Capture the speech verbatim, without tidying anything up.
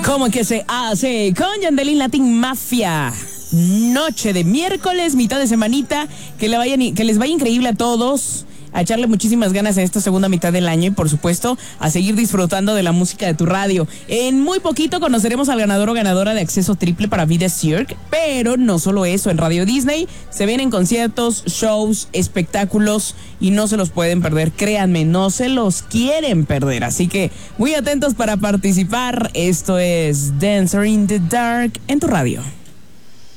¿Cómo que se hace? Con Yandelín Latin Mafia. Noche de miércoles, mitad de semanita. Que, le vayan, que les vaya increíble a todos. A echarle muchísimas ganas en esta segunda mitad del año y, por supuesto, a seguir disfrutando de la música de tu radio. En muy poquito conoceremos al ganador o ganadora de acceso triple para Vida Cirque, pero no solo eso, en Radio Disney se vienen conciertos, shows, espectáculos y no se los pueden perder, créanme, no se los quieren perder, así que muy atentos para participar. Esto es Dancer in the Dark en tu radio.